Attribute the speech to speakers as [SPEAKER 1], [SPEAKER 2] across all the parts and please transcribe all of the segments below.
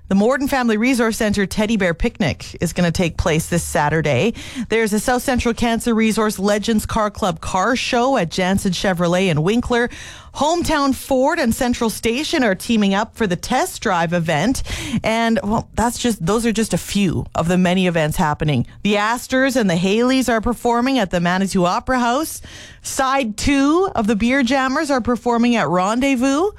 [SPEAKER 1] The Morden Family Resource Center Teddy Bear Picnic is going to take place this Saturday. There's a South Central Cancer Resource Legends Car Club car show at Jansen Chevrolet in Winkler. Hometown Ford and Central Station are teaming up for the test drive event. And, well, those are just a few of the many events happening. The Astors and the Haleys are performing at the Manitou Opera House. Side 2 of the Beer Jammers are performing at Rendezvous.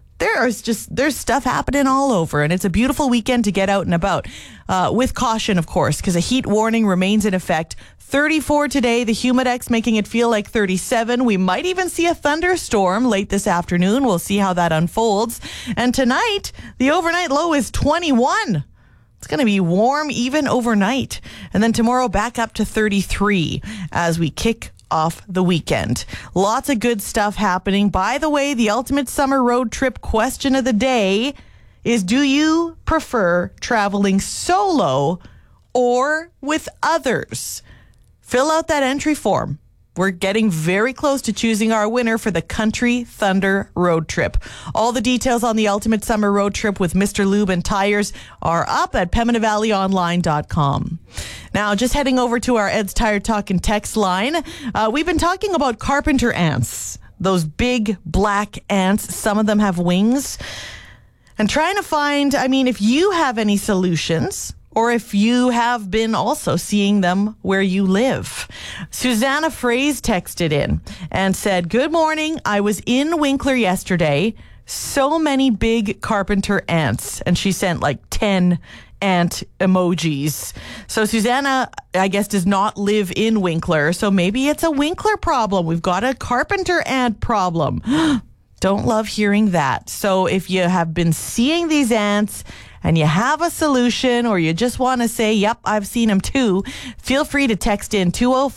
[SPEAKER 1] There's stuff happening all over, and it's a beautiful weekend to get out and about. With caution, of course, because a heat warning remains in effect. 34 today, the Humidex making it feel like 37. We might even see a thunderstorm late this afternoon. We'll see how that unfolds. And tonight, the overnight low is 21. It's going to be warm even overnight. And then tomorrow back up to 33 as we kick off the weekend. Lots of good stuff happening. By the way, the ultimate summer road trip question of the day is, do you prefer traveling solo or with others? Fill out that entry form. We're getting very close to choosing our winner for the Country Thunder Road Trip. All the details on the ultimate summer road trip with Mr. Lube and Tires are up at PembinaValleyOnline.com. Now, just heading over to our Ed's Tire Talk and text line. We've been talking about carpenter ants, those big black ants. Some of them have wings. And trying to find, if you have any solutions, or if you have been also seeing them where you live. Susanna Fraze texted in and said, "Good morning. I was in Winkler yesterday. So many big carpenter ants." And she sent like 10 ant emojis. So Susanna, I guess, does not live in Winkler. So maybe it's a Winkler problem. We've got a carpenter ant problem. Don't love hearing that. So if you have been seeing these ants and you have a solution, or you just want to say, yep, I've seen them too, feel free to text in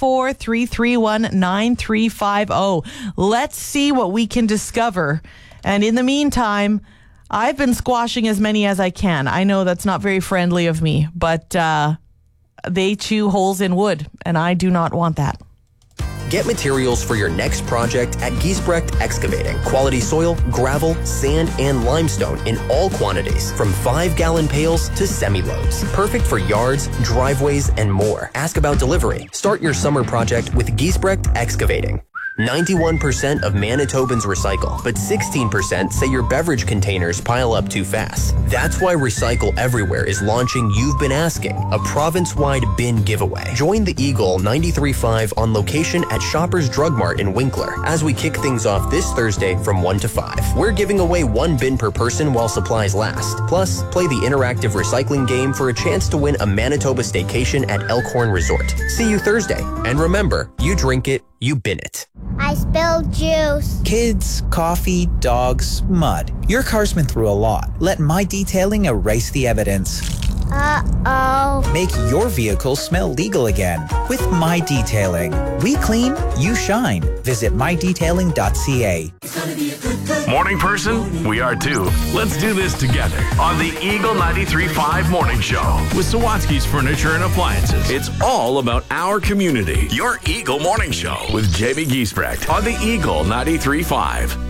[SPEAKER 1] 204-331-9350. Let's see what we can discover. And in the meantime, I've been squashing as many as I can. I know that's not very friendly of me, but they chew holes in wood, and I do not want that.
[SPEAKER 2] Get materials for your next project at Giesbrecht Excavating. Quality soil, gravel, sand, and limestone in all quantities, from 5-gallon pails to semi-loads. Perfect for yards, driveways, and more. Ask about delivery. Start your summer project with Giesbrecht Excavating. 91% of Manitobans recycle, but 16% say your beverage containers pile up too fast. That's why Recycle Everywhere is launching You've Been Asking, a province-wide bin giveaway. Join the Eagle 93.5 on location at Shoppers Drug Mart in Winkler as we kick things off this Thursday from 1 to 5. We're giving away 1 bin per person while supplies last. Plus, play the interactive recycling game for a chance to win a Manitoba staycation at Elkhorn Resort. See you Thursday. And remember, you drink it, you bin it.
[SPEAKER 3] I spilled juice.
[SPEAKER 4] Kids, coffee, dogs, mud. Your car's been through a lot. Let My Detailing erase the evidence.
[SPEAKER 3] Uh-oh.
[SPEAKER 4] Make your vehicle smell legal again with My Detailing. We clean, you shine. Visit mydetailing.ca.
[SPEAKER 5] Morning person? We are too. Let's do this together on the Eagle 93.5 Morning Show with Sawatsky's Furniture and Appliances. It's all about our community. Your Eagle Morning Show with Jamie Giesbrecht on the Eagle 93.5.